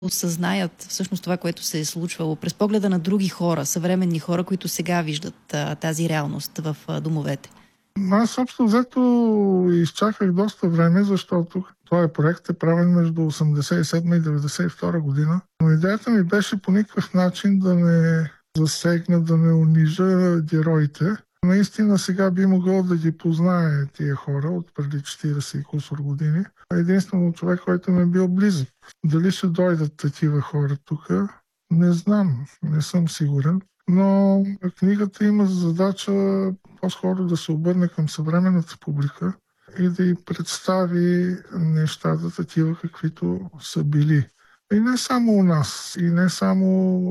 осъзнаят всъщност това, което се е случвало през погледа на други хора, съвременни хора, които сега виждат тази реалност в домовете? Аз общо взето изчаках доста време, защото този проект е правен между 1987 и 1992 година. Но идеята ми беше по никакъв начин да не засегна, да не унижа героите. Наистина сега би могъл да ги познае тия хора от преди 40 и кусор години. Единствено човек, който ми е бил близък. Дали ще дойдат такива хора тук, не знам, не съм сигурен. Но книгата има задача по-скоро да се обърне към съвременната публика и да й представи нещата такива, каквито са били. И не само у нас, и не само